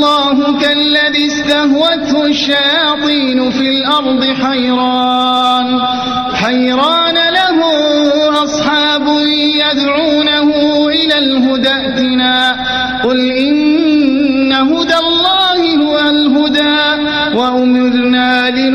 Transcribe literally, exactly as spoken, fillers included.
الله كالذي استهوته الشياطين في الأرض حيران حيران له أصحاب يدعونه إلى الهدى ائتنا قل إن هدى الله هو الهدى وأمرنا